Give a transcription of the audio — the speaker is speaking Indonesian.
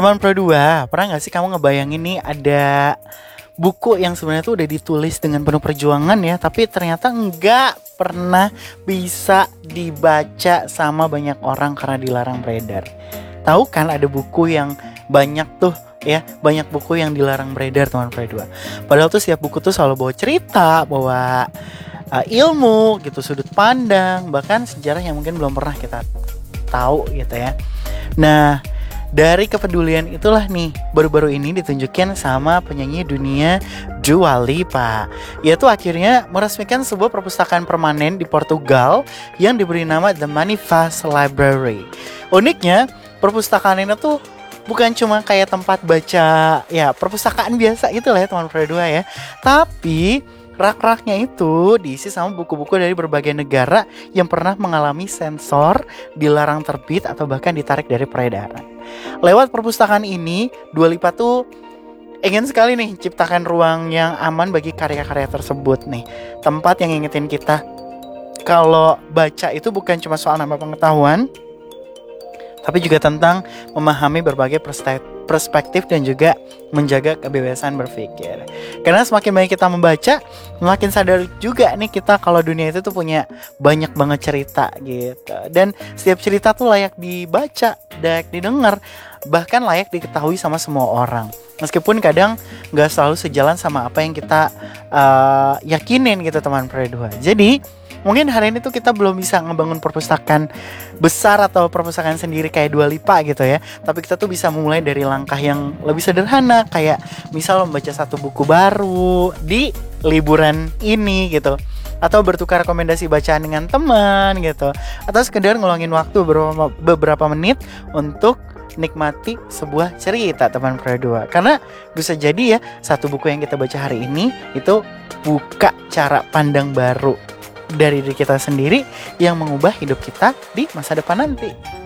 Teman Pro 2, pernah gak sih kamu ngebayangin nih ada buku yang sebenarnya tuh udah ditulis dengan penuh perjuangan ya, tapi ternyata nggak pernah bisa dibaca sama banyak orang karena dilarang beredar. Tahu kan ada buku yang banyak tuh ya, banyak buku yang dilarang beredar teman Pro 2. Padahal tuh setiap buku tuh selalu bawa cerita, bawa ilmu gitu, sudut pandang, bahkan sejarah yang mungkin belum pernah kita tahu gitu ya. Nah, dari kepedulian itulah nih baru-baru ini ditunjukin sama penyanyi dunia Dua Lipa. Ia tuh akhirnya meresmikan sebuah perpustakaan permanen di Portugal yang diberi nama The Manifest Library. Uniknya, perpustakaan ini tuh bukan cuma kayak tempat baca ya perpustakaan biasa gitu lah ya teman Pro 2 ya, tapi rak-raknya itu diisi sama buku-buku dari berbagai negara yang pernah mengalami sensor, dilarang terbit atau bahkan ditarik dari peredaran. Lewat perpustakaan ini, Dua Lipa tuh ingin sekali nih ciptakan ruang yang aman bagi karya-karya tersebut nih. Tempat yang ngingetin kita kalau baca itu bukan cuma soal nambah pengetahuan, tapi juga tentang memahami berbagai perspektif dan juga menjaga kebebasan berpikir. Karena semakin banyak kita membaca, semakin sadar juga nih kita kalau dunia itu tuh punya banyak banget cerita gitu. Dan setiap cerita tuh layak dibaca, layak didengar, bahkan layak diketahui sama semua orang. Meskipun kadang gak selalu sejalan sama apa yang kita yakinin gitu teman Pro 2. Jadi mungkin hari ini tuh kita belum bisa ngebangun perpustakaan besar atau perpustakaan sendiri kayak Dua Lipa gitu ya. Tapi kita tuh bisa mulai dari langkah yang lebih sederhana, kayak misal membaca satu buku baru di liburan ini gitu, atau bertukar rekomendasi bacaan dengan teman gitu, atau sekedar ngeluangin waktu beberapa menit untuk nikmati sebuah cerita teman Pro 2. Karena bisa jadi ya satu buku yang kita baca hari ini itu buka cara pandang baru dari diri kita sendiri yang mengubah hidup kita di masa depan nanti.